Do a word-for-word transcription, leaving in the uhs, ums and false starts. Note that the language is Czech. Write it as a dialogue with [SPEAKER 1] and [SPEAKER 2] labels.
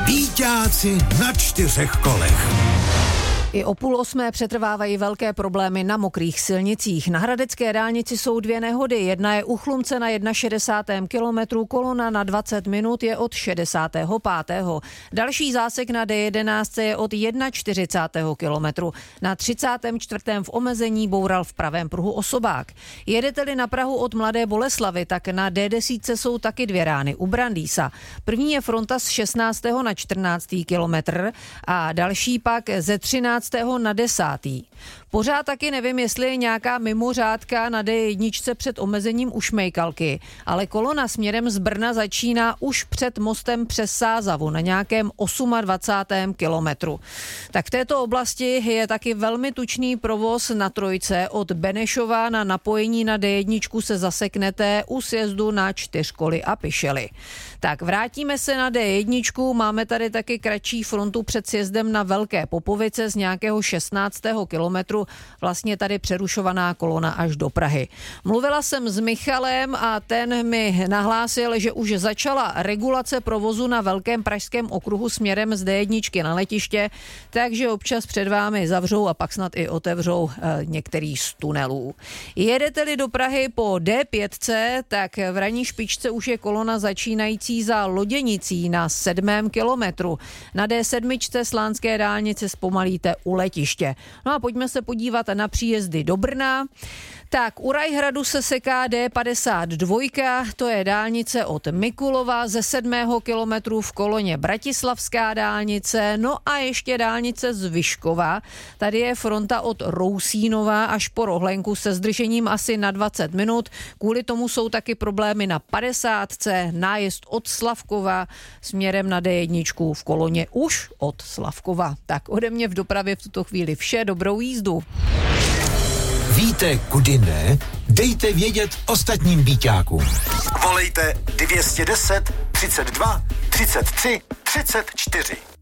[SPEAKER 1] Býťáci na čtyřech kolech.
[SPEAKER 2] I o půl osmé přetrvávají velké problémy na mokrých silnicích. Na hradecké dálnici jsou dvě nehody. Jedna je u Chlumce na šedesátém prvním kilometru, kolona na dvacet minut je od šedesátého pátého Další zásek na D jedenáct je od čtyřicátého prvního kilometru. Na třicátém čtvrtém v omezení boural v pravém pruhu osobák. Jedete-li na Prahu od Mladé Boleslavi, tak na D deset jsou taky dvě rány u Brandýsa. První je fronta z šestnáctého na čtrnáctý kilometr a další pak ze třináctého na desátý Pořád taky nevím, jestli je nějaká mimořádka na D jedna před omezením u Šmejkalky, ale kolona směrem z Brna začíná už před mostem přes Sázavu na nějakém dvacátém osmém kilometru. Tak v této oblasti je taky velmi tučný provoz na trojce. Od Benešova na napojení na D jedna se zaseknete u sjezdu na Čtyřkoly a Pišely. Tak vrátíme se na D jedna. Máme tady taky kratší frontu před sjezdem na Velké Popovice z nějakého šestnáctého kilometru. Vlastně tady přerušovaná kolona až do Prahy. Mluvila jsem s Michalem a ten mi nahlásil, že už začala regulace provozu na Velkém pražském okruhu směrem z D jedna na letiště, takže občas před vámi zavřou a pak snad i otevřou e, některý z tunelů. Jedete-li do Prahy po D pět, tak v ranní špičce už je kolona začínající za Loděnicí na sedmém kilometru. Na D sedm Slánské dálnice zpomalíte u letiště. No a pojďme se podívat na příjezdy do Brna. Tak u Rajhradu se seká D padesát dva, to je dálnice od Mikulova ze sedmého kilometru v koloně Bratislavská dálnice, no a ještě dálnice z Vyškova. Tady je fronta od Rousínova až po Rohlenku se zdržením asi na dvacet minut. Kvůli tomu jsou taky problémy na padesátce, nájezd od Slavkova směrem na D jedna v koloně už od Slavkova. Tak ode mě v dopravě v tuto chvíli vše, dobrou jízdu.
[SPEAKER 1] Víte, kudy ne? Dejte vědět ostatním býťákům.
[SPEAKER 3] Volejte dvě stě deset, třicet dva, třicet tři, třicet čtyři.